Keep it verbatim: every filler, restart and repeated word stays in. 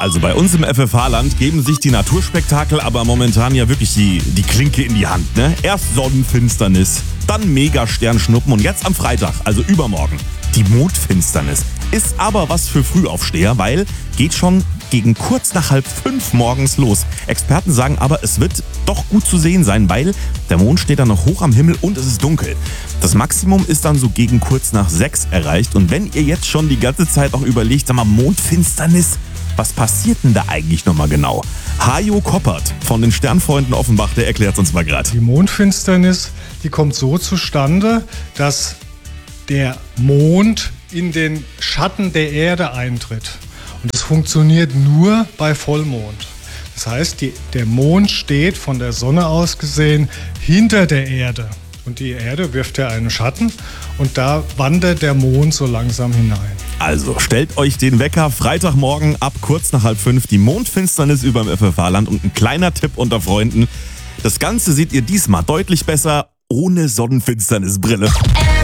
Also bei uns im F F H-Land geben sich die Naturspektakel aber momentan ja wirklich die, die Klinke in die Hand. Ne? Erst Sonnenfinsternis, dann Megasternschnuppen und jetzt am Freitag, also übermorgen, die Mondfinsternis. Ist aber was für Frühaufsteher, weil geht schon gegen kurz nach halb fünf morgens los. Experten sagen aber, es wird doch gut zu sehen sein, weil der Mond steht dann noch hoch am Himmel und es ist dunkel. Das Maximum ist dann so gegen kurz nach sechs erreicht. Und wenn ihr jetzt schon die ganze Zeit auch überlegt, sag mal, Mondfinsternis, was passiert denn da eigentlich nochmal genau? Hajo Koppert von den Sternfreunden Offenbach, der erklärt uns mal gerade. Die Mondfinsternis, die kommt so zustande, dass der Mond in den Schatten der Erde eintritt. Und das funktioniert nur bei Vollmond. Das heißt, die, der Mond steht von der Sonne aus gesehen hinter der Erde. Und die Erde wirft ja einen Schatten und da wandert der Mond so langsam hinein. Also stellt euch den Wecker Freitagmorgen ab kurz nach halb fünf, die Mondfinsternis über dem F F H-Land und ein kleiner Tipp unter Freunden. Das Ganze seht ihr diesmal deutlich besser ohne Sonnenfinsternisbrille.